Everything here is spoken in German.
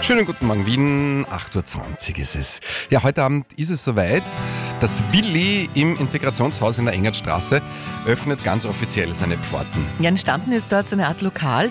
Schönen guten Morgen Wien, 8.20 Uhr ist es. Ja, heute Abend ist es soweit. Das Willi im Integrationshaus in der Engertstraße öffnet ganz offiziell seine Pforten. Ja, entstanden ist dort so eine Art Lokal,